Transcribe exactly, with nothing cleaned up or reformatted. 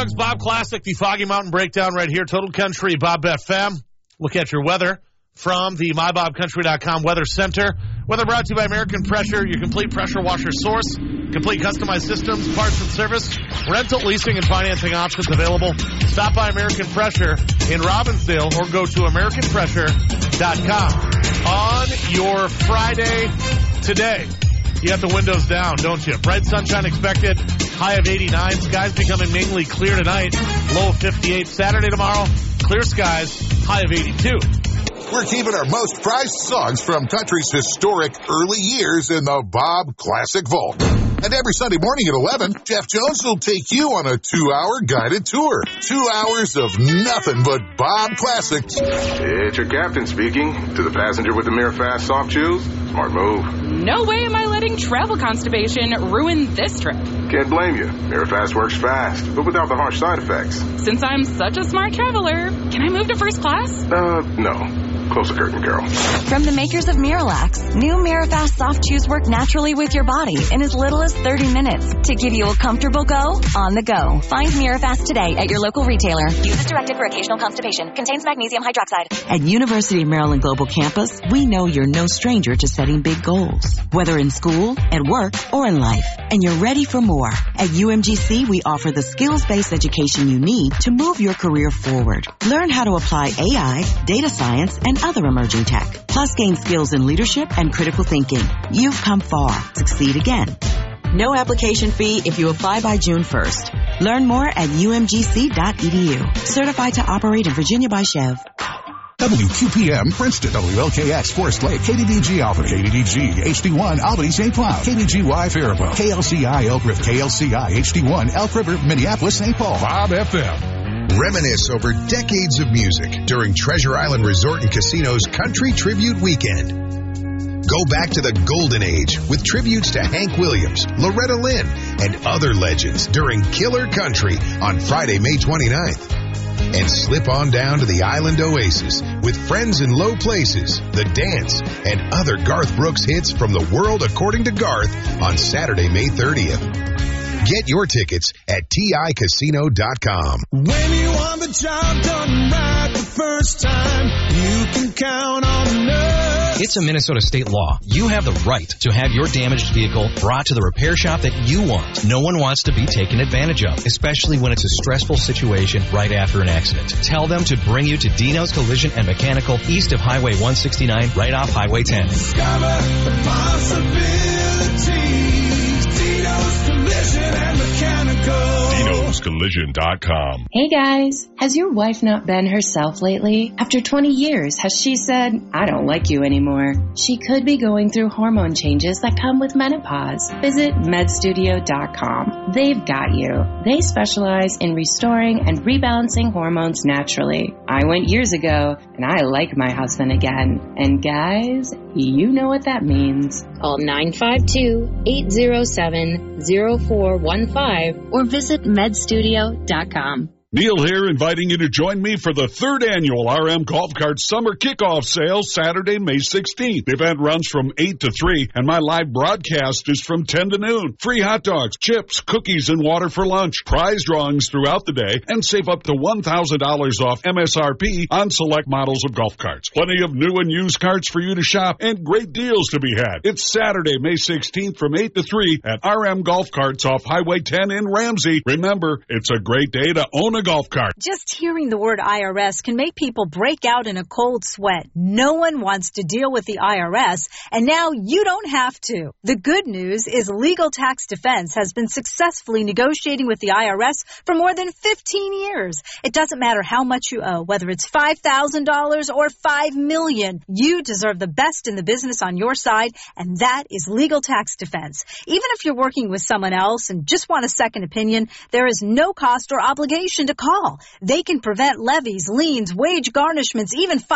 Dogs, Bob Classic, the Foggy Mountain Breakdown right here. Total Country, Bob F M. Look at your weather from the my bob country dot com Weather Center. Weather brought to you by American Pressure, your complete pressure washer source. Complete customized systems, parts and service. Rental, leasing, and financing options available. Stop by American Pressure in Robbinsdale or go to american pressure dot com. On your Friday today, you got the windows down, don't you? Bright sunshine expected, high of eighty-nine. Skies becoming mainly clear tonight, low of fifty-eight. Saturday tomorrow, clear skies, high of eighty-two. We're keeping our most prized songs from country's historic early years in the Bob Classic Vault. And every Sunday morning at eleven, Jeff Jones will take you on a two-hour guided tour. Two hours of nothing but Bob Classics. It's your captain speaking. To the passenger with the Mirafast soft chews, smart move. No way am I letting travel constipation ruin this trip. Can't blame you. Mirafast works fast, but without the harsh side effects. Since I'm such a smart traveler, can I move to first class? Uh, no. Close the curtain, Carol. From the makers of Miralax, new Mirafast soft chews work naturally with your body in as little as thirty minutes to give you a comfortable go on the go. Find Mirafast today at your local retailer. Use as directed for occasional constipation. Contains magnesium hydroxide. At University of Maryland Global Campus, we know you're no stranger to setting big goals, whether in school, at work, or in life. And you're ready for more. At U M G C, we offer the skills-based education you need to move your career forward. Learn how to apply A I, data science, and other emerging tech. Plus gain skills in leadership and critical thinking. You've come far. Succeed again. No application fee if you apply by June first. Learn more at u m g c dot e d u. Certified to operate in Virginia by Chev. W Q P M, Princeton, W L K X, Forest Lake, K D D G, Alpha, K D D G, H D one, Albany, Saint Cloud, K D G Y, Faribault, K L C I, Elk River, K L C I, H D one, Elk River, Minneapolis, Saint Paul, Bob F M. Reminisce over decades of music during Treasure Island Resort and Casino's Country Tribute Weekend. Go back to the golden age with tributes to Hank Williams, Loretta Lynn, and other legends during Killer Country on Friday, May twenty-ninth. And slip on down to the Island Oasis with Friends in Low Places, The Dance, and other Garth Brooks hits from the world according to Garth on Saturday, May thirtieth. Get your tickets at T I casino dot com. When you want the job done right the first time, you can count on us. It's a Minnesota state law. You have the right to have your damaged vehicle brought to the repair shop that you want. No one wants to be taken advantage of, especially when it's a stressful situation right after an accident. Tell them to bring you to Dino's Collision and Mechanical east of Highway one sixty-nine, right off Highway ten. Discover the possibilities. Dino's Collision and Mechanical. Dinos Collision dot com. Hey guys, has your wife not been herself lately? After twenty years, has she said, I don't like you anymore? She could be going through hormone changes that come with menopause. Visit med studio dot com. They've got you. They specialize in restoring and rebalancing hormones naturally. I went years ago, and I like my husband again. And guys, you know what that means. Call nine five two, eight zero seven, zero four one five or visit med studio dot com. Neil here, inviting you to join me for the third annual R M Golf Cart Summer Kickoff Sale, Saturday, May sixteenth. The event runs from eight to three, and my live broadcast is from ten to noon. Free hot dogs, chips, cookies, and water for lunch. Prize drawings throughout the day, and save up to one thousand dollars off M S R P on select models of golf carts. Plenty of new and used carts for you to shop, and great deals to be had. It's Saturday, May sixteenth from eight to three at R M Golf Carts off Highway ten in Ramsey. Remember, it's a great day to own a golf cart. Just hearing the word I R S can make people break out in a cold sweat. No one wants to deal with the I R S, and now you don't have to. The good news is Legal Tax Defense has been successfully negotiating with the I R S for more than fifteen years. It doesn't matter how much you owe, whether it's five thousand dollars or five million dollars. You deserve the best in the business on your side, and that is Legal Tax Defense. Even if you're working with someone else and just want a second opinion, there is no cost or obligation to call. They can prevent levies, liens, wage garnishments, even